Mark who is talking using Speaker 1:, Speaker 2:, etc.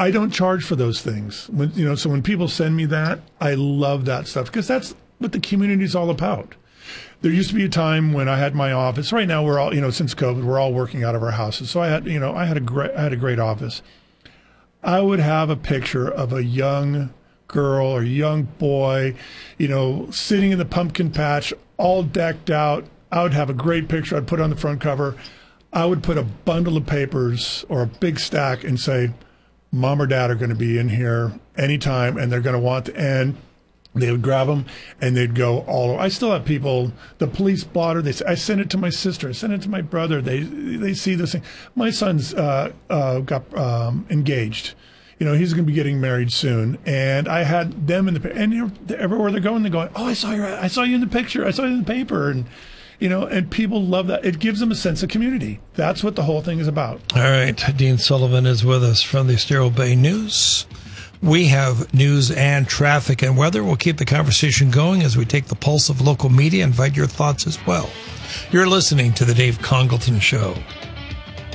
Speaker 1: I don't charge for those things. So when people send me that, I love that stuff because that's what the community is all about. There used to be a time when I had my office. Right now, we're all, since COVID, we're all working out of our houses. So I had a great office. I would have a picture of a young girl or young boy, sitting in the pumpkin patch, all decked out. I would have a great picture. I'd put it on the front cover. I would put a bundle of papers or a big stack and say, Mom or Dad are going to be in here anytime, and they're going to want to end. They would grab them and they'd go all over. I still have people, the police blotter, I send it to my sister, I send it to my brother. They see this thing. My son's got engaged. He's going to be getting married soon. And I had them in and everywhere they're going, oh, I saw you in the picture. I saw you in the paper. And, and people love that. It gives them a sense of community. That's what the whole thing is about.
Speaker 2: All right. Dean Sullivan is with us from the Estero Bay News. We have news and traffic and weather. We'll keep the conversation going as we take the pulse of local media. Invite your thoughts as well. You're listening to The Dave Congleton Show.